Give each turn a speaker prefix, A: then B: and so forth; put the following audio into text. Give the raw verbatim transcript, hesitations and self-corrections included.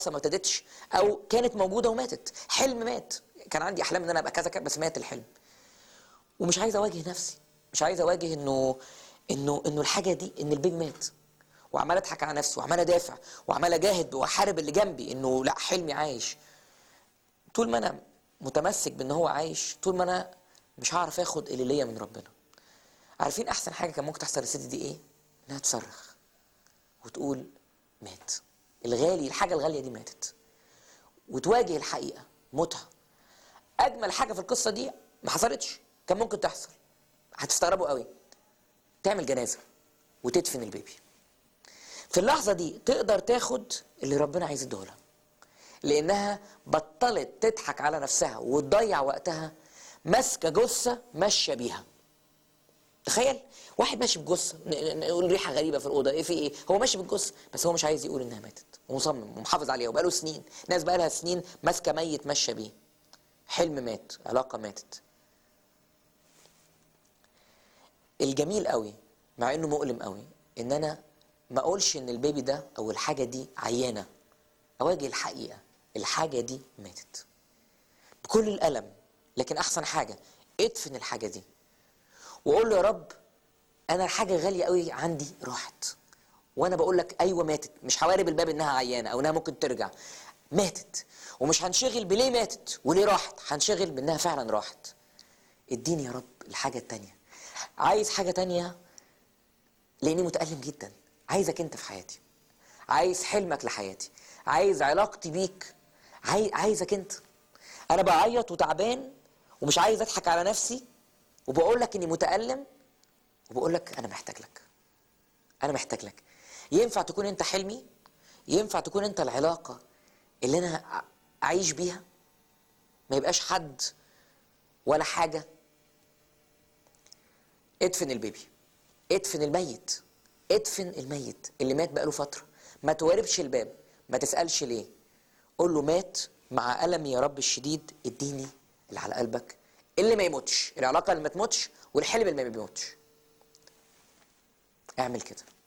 A: ما ابتدتش او كانت موجوده وماتت، حلم مات. كان عندي احلام ان انا ابقى كذا كذا بس مات الحلم. ومش عايز اواجه نفسي، مش عايز اواجه انه انه انه الحاجه دي، ان البيبي مات، وعمال اضحك على نفسي وعمال ادافع وعمال اجاهد واحارب اللي جنبي انه لا حلمي عايش. طول ما انا متمسك بان هو عايش، طول ما انا مش هعرف اخد اللي ليا من ربنا. عارفين احسن حاجه كان ممكن تحصل للست دي ايه؟ انها تصرخ وتقول مات، الغالي، الحاجه الغاليه دي ماتت، وتواجه الحقيقه موتها. اجمل حاجه في القصه دي ما حصلتش، كان ممكن تحصل، هتستغربوا قوي، تعمل جنازه وتدفن البيبي. في اللحظه دي تقدر تاخد اللي ربنا عايز يديهولها، لانها بطلت تضحك على نفسها وتضيع وقتها ماسكه جثه ماشيه بيها. تخيل واحد ماشي بجثه، نقول ريحه غريبه في الاوضه، ايه في ايه، هو ماشي بالجثه بس هو مش عايز يقول انها ماتت، ومصمم ومحافظ عليها وبقاله سنين. ناس بقالها سنين ماسكه ميت ماشيه بيه، حلم مات، علاقه ماتت. الجميل قوي مع انه مؤلم قوي ان انا ما اقولش ان البيبي ده او الحاجه دي عيانه، اواجه الحقيقه، الحاجه دي ماتت بكل الالم. لكن احسن حاجه ادفن الحاجه دي واقول له يا رب انا الحاجه غاليه قوي عندي راحت، وانا بقول لك ايوه ماتت، مش هوارب الباب انها عيانه او انها ممكن ترجع، ماتت. ومش هنشغل بليه ماتت وليه راحت، هنشغل بانها فعلا راحت. اديني يا رب الحاجه التانيه، عايز حاجه تانيه لاني متألم جدا، عايزك انت في حياتي، عايز حلمك لحياتي، عايز علاقتي بيك، عاي... عايزك انت. انا بعيط وتعبان ومش عايز اضحك على نفسي، وبقول لك اني متألم، وبقول لك انا محتاج لك، انا محتاج لك. ينفع تكون انت حلمي؟ ينفع تكون انت العلاقة اللي انا اعيش بيها؟ ما يبقاش حد ولا حاجة. ادفن البيبي، ادفن الميت، ادفن الميت اللي مات بقاله فترة. ما تواربش الباب، ما تسألش ليه، قول له مات مع ألمي يا رب الشديد، اديني اللي على قلبك اللي ما يموتش، العلاقة اللي ما تموتش والحلم اللي ما بيموتش. اعمل كده.